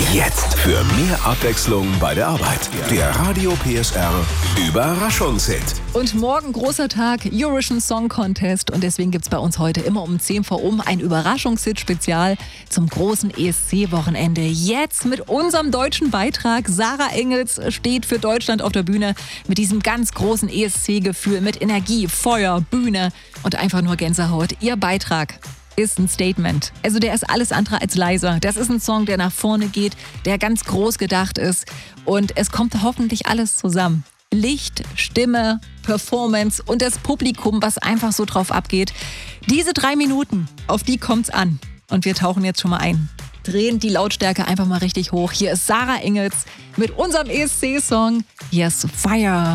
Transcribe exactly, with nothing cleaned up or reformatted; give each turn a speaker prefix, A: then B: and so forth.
A: Jetzt für mehr Abwechslung bei der Arbeit. Der Radio P S R Überraschungshit.
B: Und morgen großer Tag, Eurovision Song Contest. Und deswegen gibt es bei uns heute immer um zehn vor um ein Überraschungshit-Spezial zum großen E S C-Wochenende. Jetzt mit unserem deutschen Beitrag. Sarah Engels steht für Deutschland auf der Bühne mit diesem ganz großen E S C-Gefühl, mit Energie, Feuer, Bühne und einfach nur Gänsehaut. Ihr Beitrag ist ein Statement. Also der ist alles andere als leiser. Das ist ein Song, der nach vorne geht, der ganz groß gedacht ist. Und es kommt hoffentlich alles zusammen. Licht, Stimme, Performance und das Publikum, was einfach so drauf abgeht. Diese drei Minuten, auf die kommt's an. Und wir tauchen jetzt schon mal ein. Drehen die Lautstärke einfach mal richtig hoch. Hier ist Sarah Engels mit unserem E S C-Song. Hier ist Fire.